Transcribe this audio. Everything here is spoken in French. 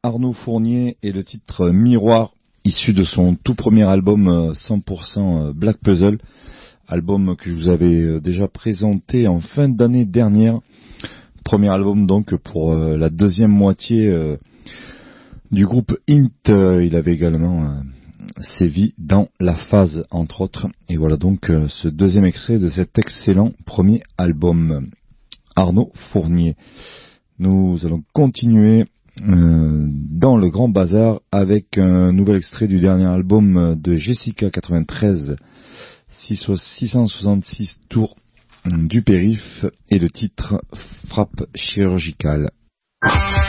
Arnaud Fournier et le titre Miroir, issu de son tout premier album 100% Black Puzzle, album que je vous avais déjà présenté en fin d'année dernière. Premier album donc pour la deuxième moitié du groupe Int. Il avait également sévi dans La Phase entre autres. Et voilà donc ce deuxième extrait de cet excellent premier album. Arnaud Fournier. Nous allons continuer dans le Grand Bazar avec un nouvel extrait du dernier album de Jessica 93, 666 tours du périph' et le titre Frappe chirurgicale.